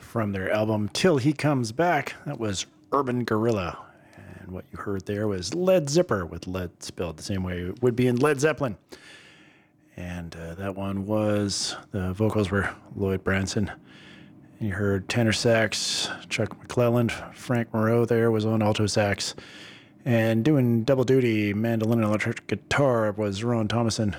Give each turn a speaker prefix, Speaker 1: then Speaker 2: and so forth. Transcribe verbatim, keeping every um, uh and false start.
Speaker 1: from their album Till He Comes Back. That was Urban Gorilla. And what you heard there was Led Zipper, with lead spelled the same way it would be in Led Zeppelin. And uh, that one was, the vocals were Lloyd Branson. And you heard tenor sax, Chuck McClelland. Frank Moreau there was on alto sax. And doing double duty, mandolin and electric guitar, was Ron Thomason.